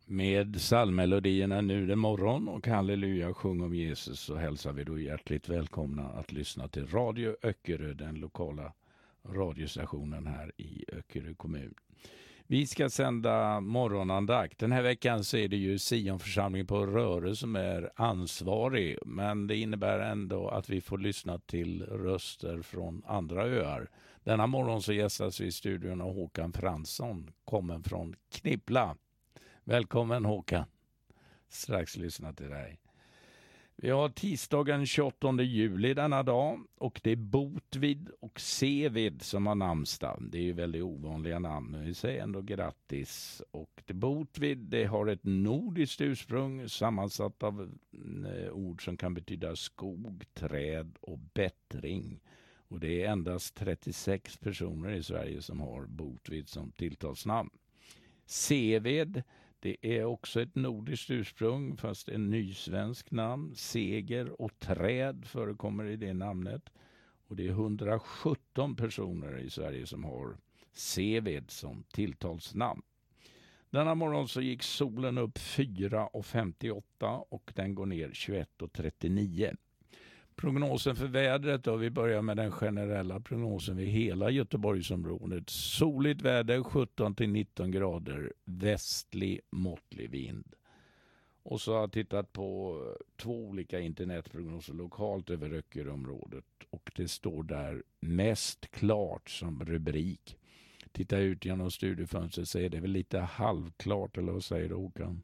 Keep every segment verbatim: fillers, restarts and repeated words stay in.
Med psalmmelodierna Nu den morgon och Halleluja sjung om Jesus, så hälsar vi då hjärtligt välkomna att lyssna till Radio Öckerö, den lokala radiostationen här i Öckerö kommun. Vi ska sända morgonandakt. Den här veckan så är det ju Sionförsamling på Röre som är ansvarig, men det innebär ändå att vi får lyssna till röster från andra öar. Denna morgon så gästas vi i studion av Håkan Fransson, kommen från Knippla. Välkommen Håkan. Strax lyssna till dig. Vi har tisdagen tjugoåttonde juli denna dag och det är Botvid och Sevid som har namnsdag. Det är ju väldigt ovanliga namn, men vi säger ändå grattis. Och det Botvid, det har ett nordiskt ursprung sammansatt av eh, ord som kan betyda skog, träd och bättring. Och det är endast trettiosex personer i Sverige som har Botvid som tilltalsnamn. Seved, det är också ett nordiskt ursprung fast en nysvensk namn. Seger och träd förekommer i det namnet. Och det är hundrasjutton personer i Sverige som har Seved som tilltalsnamn. Denna morgon så gick solen upp fyra femtioåtta och den går ner tjugoett trettionio. Prognosen för vädret då, vi börjar med den generella prognosen vid hela Göteborgsområdet. Soligt väder sjutton till nitton grader, västlig måttlig vind. Och så har jag tittat på två olika internetprognoser lokalt över Öckeröområdet och det står där mest klart som rubrik. Titta ut genom studiefönstret så är det väl lite halvklart, eller vad säger du Håkan?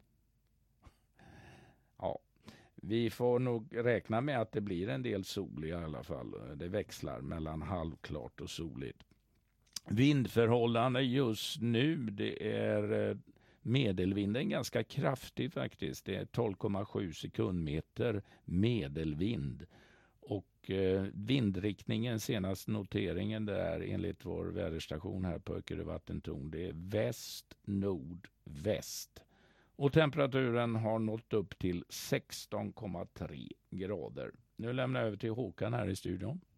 Ja. Vi får nog räkna med att det blir en del sol i alla fall. Det växlar mellan halvklart och soligt. Vindförhållanden just nu, det är medelvinden ganska kraftig faktiskt. Det är tolv komma sju sekundmeter medelvind. Och eh, vindriktningen, senaste noteringen där enligt vår väderstation här på Öckerö vattentorn, det är väst-nordväst. Och temperaturen har nått upp till sexton komma tre grader. Nu lämnar jag över till Håkan här i studion.